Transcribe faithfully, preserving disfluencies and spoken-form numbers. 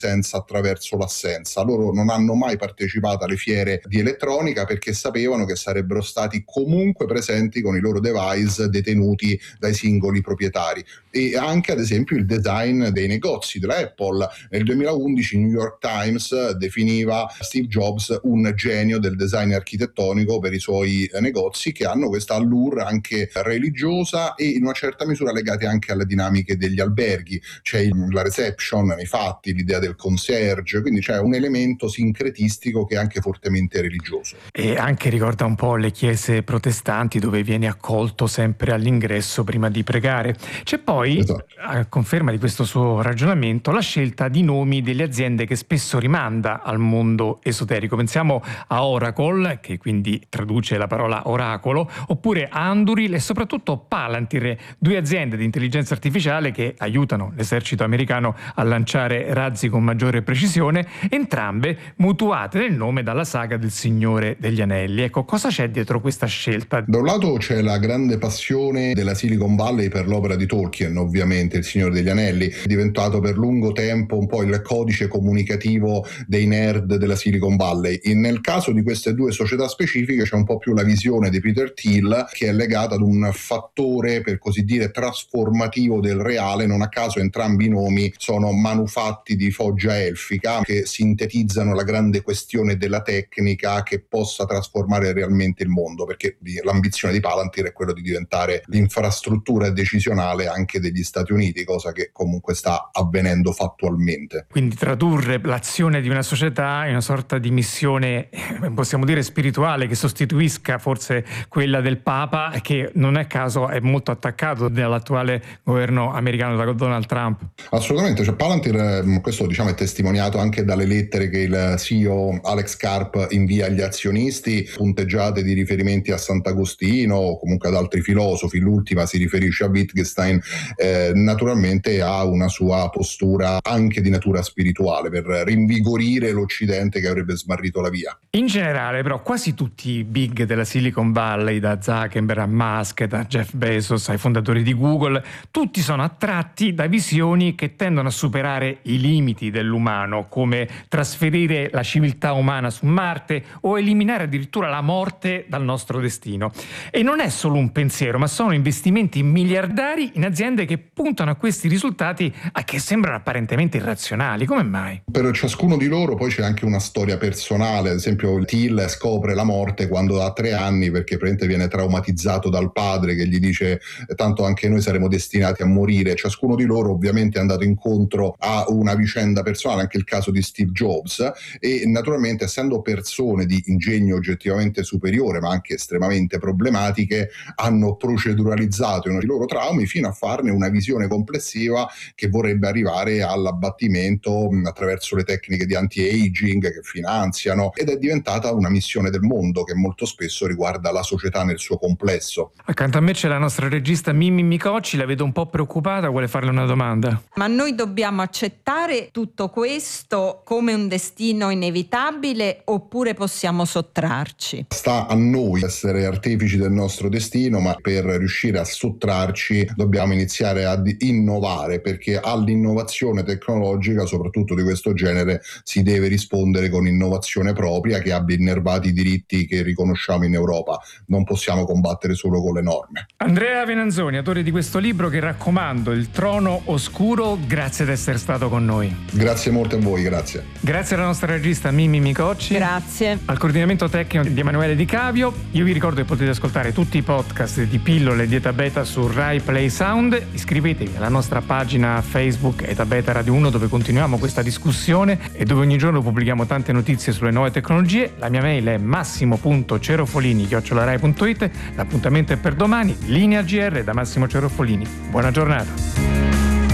senza attraverso l'assenza. Loro non hanno mai partecipato alle fiere di elettronica perché sapevano che sarebbero stati comunque presenti con i loro device detenuti dai singoli proprietari. E anche ad esempio il design dei negozi della Apple. Nel duemilaundici il New York Times definiva Steve Jobs un genio del design architettonico per i suoi negozi, che hanno questa allure anche religiosa e in una certa misura legate anche alle dinamiche degli alberghi. C'è la reception nei fatti, l'idea del concierge, quindi c'è un elemento sincretistico che è anche fortemente religioso. E anche ricorda un po' le chiese protestanti, dove viene accolto sempre all'ingresso prima di pregare. C'è poi, esatto, a conferma di questo suo ragionamento, la scelta di nomi delle aziende che spesso rimanda al mondo esoterico. Pensiamo a Oracle, che quindi traduce la parola oracolo, oppure a Anduril e soprattutto Palantir, due aziende di intelligenza artificiale che aiutano l'esercito americano a lanciare razzi con maggiore precisione, entrambe mutuate nel nome dalla saga del Signore degli Anelli. Ecco, cosa c'è dietro questa scelta? Da un lato c'è la grande passione della Silicon Valley per l'opera di Tolkien, ovviamente Il Signore degli Anelli, è diventato per lungo tempo un po' il codice comunicativo dei nerd della Silicon Valley. E nel caso di queste due società specifiche c'è un po' più la visione di Peter Thiel, che è legata ad un fattore, per così dire, trasformativo del reale. Non a caso entrambi i nomi sono manufatti di foggia elfica, che sintetizzano la grande questione della tecnica che possa trasformare realmente il mondo, perché l'ambizione di Palantir è quello di diventare l'infrastruttura decisionale anche degli Stati Uniti, cosa che comunque sta avvenendo fattualmente. Quindi tradurre l'azione di una società in una sorta di missione, possiamo dire spirituale, che sostituisca forse quella del Papa, che non è caso è molto attaccato dall'attuale governo americano, da Donald Trump. Assolutamente, cioè Palantir, questo diciamo è testimoniato anche dalle lettere che il C E O Alex Karp invia agli azionisti, punteggiate di riferimenti a Sant'Agostino o comunque ad altri filosofi. L'ultima si riferisce a Wittgenstein. Eh, naturalmente ha una sua postura anche di natura spirituale per rinvigorire l'Occidente che avrebbe smarrito la via. In generale però quasi tutti i big della Silicon Valley, da Zuckerberg a Musk, da Jeff Bezos ai fondatori di Google, tutti sono attratti da visioni che tendono a superare i limiti dell'umano, come trasferire la civiltà umana su Marte o eliminare addirittura la morte dal nostro destino. E non è solo un pensiero, ma sono investimenti miliardari in aziende che puntano a questi risultati a che sembrano apparentemente irrazionali. Come mai? Per ciascuno di loro poi c'è anche una storia personale. Ad esempio Thiel scopre la morte quando ha tre anni perché praticamente viene traumatizzato dal padre che gli dice tanto anche noi saremo destinati a morire. Ciascuno di loro ovviamente è andato incontro a una vicenda personale, anche il caso di Steve Jobs, e naturalmente essendo persone di ingegno oggettivamente superiore ma anche estremamente problematiche, hanno proceduralizzato i loro traumi fino a farne una visione complessiva che vorrebbe arrivare all'abbattimento attraverso le tecniche di anti-aging che finanziano, ed è diventata una missione del mondo che molto spesso riguarda la società nel suo complesso. Accanto a me c'è la nostra regista Mimmi Micocci, la vedo un po' preoccupata, vuole farle una domanda. Ma noi dobbiamo accettare tutto questo come un destino inevitabile oppure possiamo sottrarci? Sta a noi essere artefici del nostro destino, ma per riuscire a sottrarci dobbiamo iniziare ad innovare, perché all'innovazione tecnologica, soprattutto di questo genere, si deve rispondere con innovazione propria che abbia innervati i diritti che riconosciamo in Europa. Non possiamo combattere solo con le norme. Andrea Venanzoni, autore di questo libro che raccomando, Il Trono Oscuro, grazie di essere stato con noi. Grazie molto a voi, grazie. Grazie alla nostra regista Mimmi Micocci. Grazie. Al coordinamento tecnico di Emanuele Di Cavio. Io vi ricordo che potete ascoltare tutti i podcast di Pillole di Eta Beta su Rai Play Sound. Iscrivetevi alla nostra pagina Facebook Eta Beta Radio uno, dove continuiamo questa discussione e dove ogni giorno pubblichiamo tante notizie sulle nuove tecnologie. La mia mail è massimo punto cerofolini chiocciola rai punto it. L'appuntamento è per domani. Linea G R da Massimo Cerofolini. Buona giornata.